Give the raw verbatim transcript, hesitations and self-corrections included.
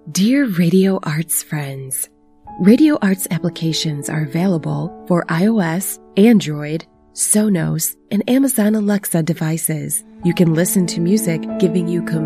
Dear Radio Arts friends, Radio Arts applications are available for iOS, Android, Sonos, and Amazon Alexa devices. You can listen to music giving you complete